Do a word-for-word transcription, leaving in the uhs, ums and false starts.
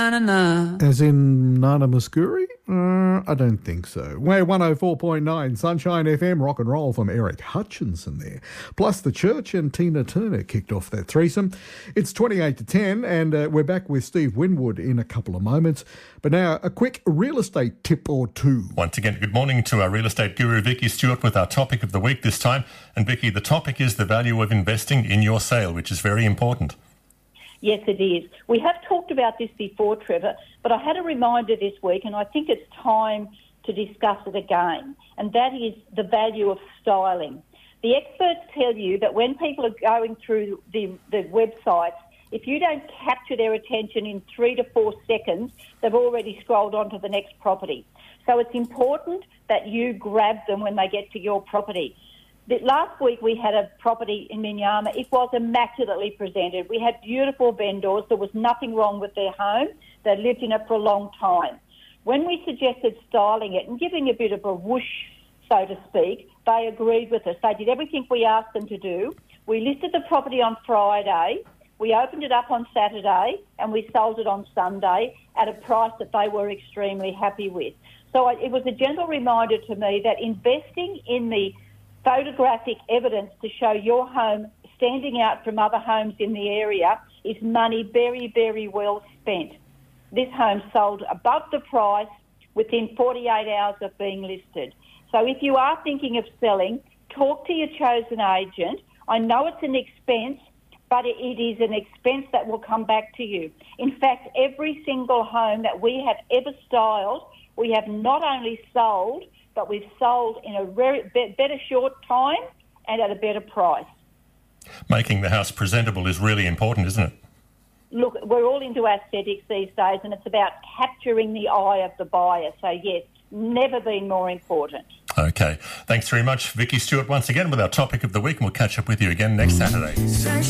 As in Nana Muscuri? Uh, I don't think so. We're one oh four point nine Sunshine F M, rock and roll from Eric Hutchinson there. Plus the Church and Tina Turner kicked off that threesome. It's twenty-eight to ten and uh, we're back with Steve Winwood in a couple of moments. But now a quick real estate tip or two. Once again, good morning to our real estate guru Vicky Stewart with our topic of the week this time. And Vicky, the topic is the value of investing in your sale, which is very important. Yes, it is. We have talked about this before, Trevor, but I had a reminder this week and I think it's time to discuss it again, and that is the value of styling. The experts tell you that when people are going through the, the websites, if you don't capture their attention in three to four seconds, they've already scrolled on to the next property. So it's important that you grab them when they get to your property. Last week we had a property in Minyama. It was immaculately presented. We had beautiful vendors. There was nothing wrong with their home. They lived in it for a long time. When we suggested styling it and giving a bit of a whoosh, so to speak, they agreed with us. They did everything we asked them to do. We listed the property on Friday. We opened it up on Saturday and we sold it on Sunday at a price that they were extremely happy with. So it was a gentle reminder to me that investing in the photographic evidence to show your home standing out from other homes in the area is money very, very well spent. This home sold above the price within forty-eight hours of being listed. So if you are thinking of selling, talk to your chosen agent. I know it's an expense, but it is an expense that will come back to you. In fact, every single home that we have ever styled, we have not only sold, but we've sold in a very better short time and at a better price. Making the house presentable is really important, isn't it? Look, we're all into aesthetics these days and it's about capturing the eye of the buyer. So, yes, never been more important. Okay. Thanks very much, Vicky Stewart, once again with our topic of the week, and we'll catch up with you again next Saturday.